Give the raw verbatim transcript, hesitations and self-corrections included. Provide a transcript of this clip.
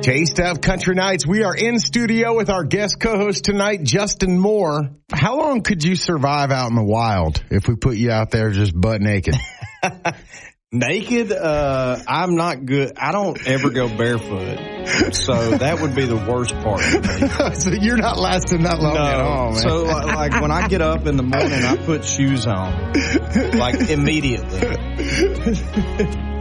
Taste of Country Nights. We are in studio with our guest co-host tonight, Justin Moore. How long could you survive out in the wild if we put you out there just butt naked? Naked? Uh, I'm not good. I don't ever go barefoot. So that would be the worst part of me. So you're not lasting that long no. at all, man. So like when I get up in the morning, I put shoes on. Like immediately.